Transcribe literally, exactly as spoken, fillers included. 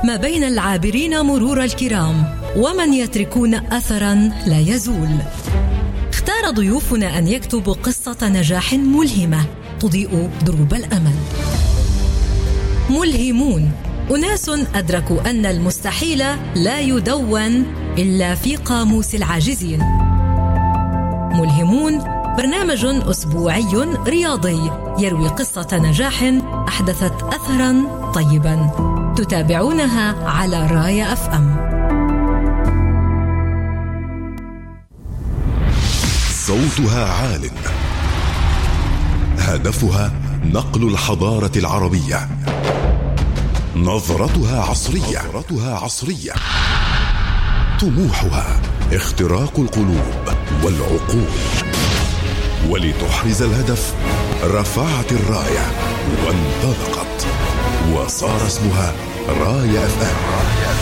ما بين العابرين مرور الكرام ومن يتركون أثراً لا يزول. اختار ضيوفنا أن يكتبوا قصة نجاح ملهمة تضيء دروب الأمل. ملهمون، أناس أدركوا أن المستحيل لا يدون إلا في قاموس العاجزين. ملهمون برنامج أسبوعي رياضي يروي قصة نجاح أحدثت أثراً طيباً، تتابعونها على رايا أف أم. صوتها عال، هدفها نقل الحضارة العربية، نظرتها عصرية, نظرتها عصرية. طموحها اختراق القلوب والعقول. ولتحرز الهدف رفعت الراية وانطلقت، وصار اسمها رايا أف أم.